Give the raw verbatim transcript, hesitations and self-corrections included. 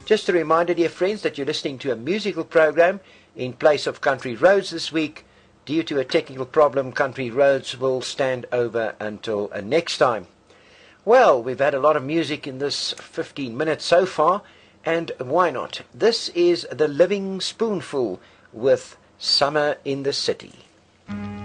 Just a reminder, dear friends, that you're listening to a musical program in place of Country Roads this week. Due to a technical problem, Country Roads will stand over until uh, next time. Well, we've had a lot of music in this fifteen minutes so far, and why not? This is The Living Spoonful with Summer in the City.